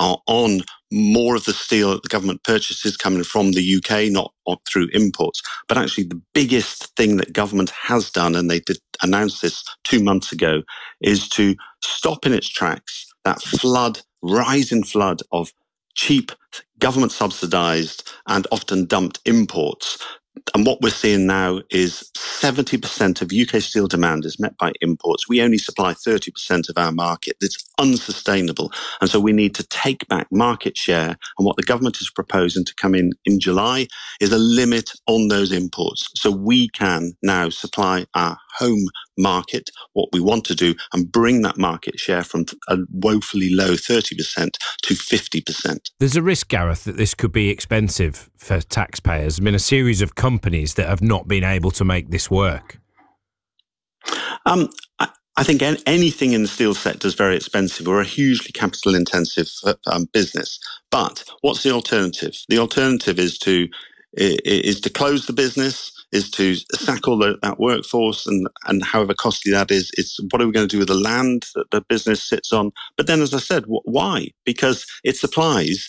are on more of the steel that the government purchases coming from the UK, not through imports. But actually the biggest thing that government has done, and they did announce this 2 months ago, is to stop in its tracks that rising flood of cheap, government subsidised and often dumped imports. And what we're seeing now is 70% of UK steel demand is met by imports. We only supply 30% of our market. It's unsustainable. And so we need to take back market share. And what the government is proposing to come in July is a limit on those imports. So we can now supply our home market what we want to do and bring that market share from a woefully low 30% to 50%. There's a risk, Gareth, that this could be expensive for taxpayers. There's been a series of companies that have not been able to make this work. I think anything in the steel sector is very expensive. We're a hugely capital intensive business. But what's the alternative? The alternative is to close the business, is to sack all that workforce, and however costly that is, it's what are we going to do with the land that the business sits on? But then, as I said, why? Because it supplies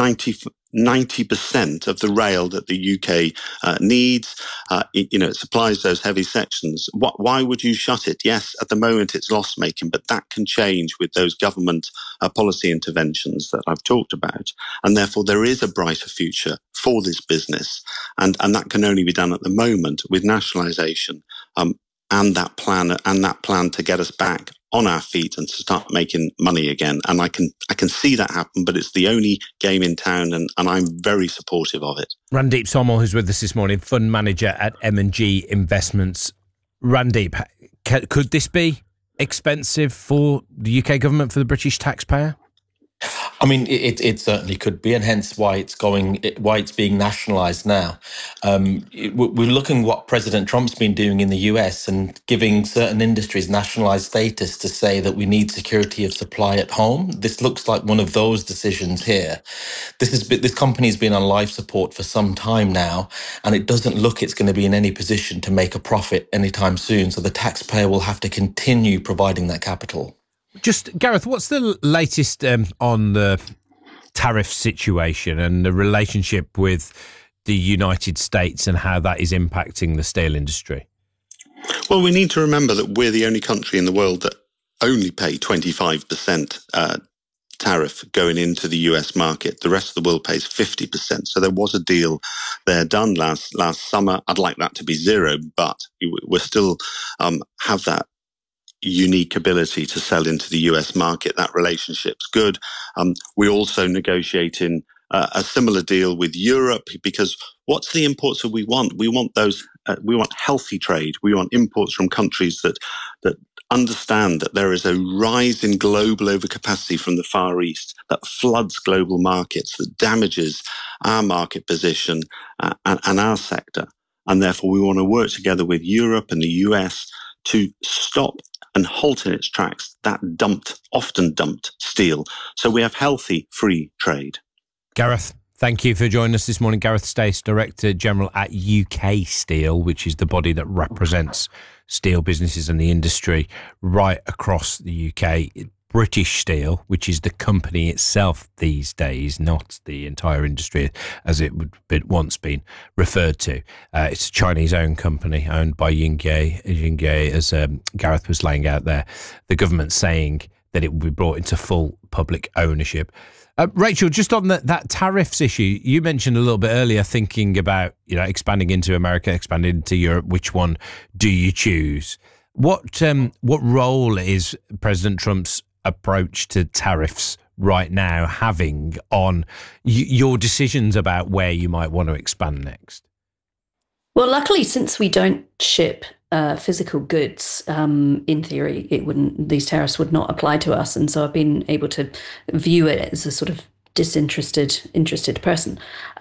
90% of the rail that the UK needs. It supplies those heavy sections. Why would you shut it? Yes, at the moment it's loss making, but that can change with those government policy interventions that I've talked about. And therefore there is a brighter future for this business. And that can only be done at the moment with nationalisation and that plan to get us back on our feet and to start making money again. And I can see that happen, but it's the only game in town, and I'm very supportive of it. Randeep Somel, who's with us this morning, fund manager at M&G Investments. Randeep, could this be expensive for the UK government, for the British taxpayer? I mean, it certainly could be, and hence why it's being nationalised now. We're looking what President Trump's been doing in the US and giving certain industries nationalised status to say that we need security of supply at home. This looks like one of those decisions here. This company's been on life support for some time now, and it doesn't look it's going to be in any position to make a profit anytime soon. So the taxpayer will have to continue providing that capital. Just, Gareth, what's the latest on the tariff situation and the relationship with the United States and how that is impacting the steel industry? Well, we need to remember that we're the only country in the world that only pay 25% tariff going into the US market. The rest of the world pays 50%. So there was a deal there done last summer. I'd like that to be zero, but we still have that unique ability to sell into the US market. That relationship's good. We're also negotiating a similar deal with Europe, because what's the imports that we want? We want those. We want healthy trade. We want imports from countries that understand that there is a rise in global overcapacity from the Far East that floods global markets, that damages our market position and our sector. And therefore, we want to work together with Europe and the US to stop and halt in its tracks that often dumped steel. So we have healthy, free trade. Gareth, thank you for joining us this morning. Gareth Stace, Director General at UK Steel, which is the body that represents steel businesses and the industry right across the UK. British Steel, which is the company itself these days, not the entire industry as it would once been referred to. It's a Chinese-owned company owned by Yingye. Yingye, as Gareth was laying out there, the government saying that it will be brought into full public ownership. Rachel, just on that tariffs issue, you mentioned a little bit earlier thinking about expanding into America, expanding into Europe. Which one do you choose? What role is President Trump's approach to tariffs right now having on your decisions about where you might want to expand next? Well, luckily, since we don't ship physical goods, in theory, these tariffs would not apply to us. And so I've been able to view it as a sort of interested person.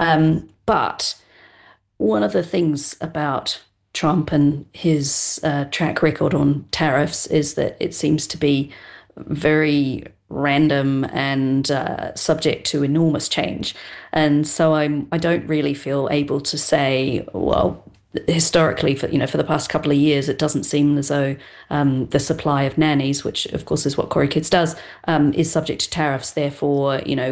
But one of the things about Trump and his track record on tariffs is that it seems to be very random and subject to enormous change. And so I don't really feel able to say, well, historically, for the past couple of years, it doesn't seem as though the supply of nannies, which of course is what Corey Kids does, is subject to tariffs. Therefore,